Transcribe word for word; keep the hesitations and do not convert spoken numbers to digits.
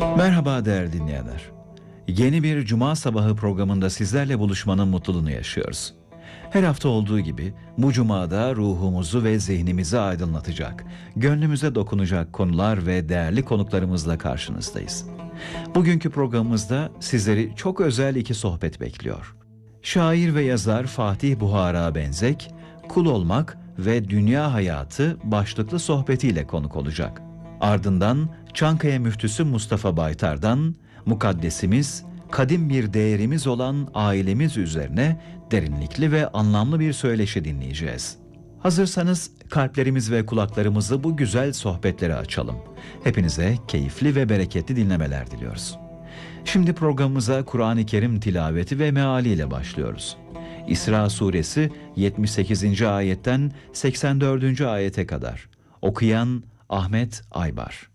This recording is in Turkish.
Merhaba değerli dinleyenler. Yeni bir Cuma sabahı programında sizlerle buluşmanın mutluluğunu yaşıyoruz. Her hafta olduğu gibi bu Cuma'da ruhumuzu ve zihnimizi aydınlatacak, gönlümüze dokunacak konular ve değerli konuklarımızla karşınızdayız. Bugünkü programımızda sizleri çok özel iki sohbet bekliyor. Şair ve yazar Fatih Buhara Benzek, Kul Olmak ve Dünya Hayatı başlıklı sohbetiyle konuk olacak. Ardından Çankaya Müftüsü Mustafa Baytar'dan mukaddesimiz, kadim bir değerimiz olan ailemiz üzerine derinlikli ve anlamlı bir söyleşi dinleyeceğiz. Hazırsanız kalplerimiz ve kulaklarımızı bu güzel sohbetlere açalım. Hepinize keyifli ve bereketli dinlemeler diliyoruz. Şimdi programımıza Kur'an-ı Kerim tilaveti ve mealiyle başlıyoruz. İsra suresi yetmiş sekizinci ayetten seksen dördüncü ayete kadar. Okuyan Ahmet Aybar.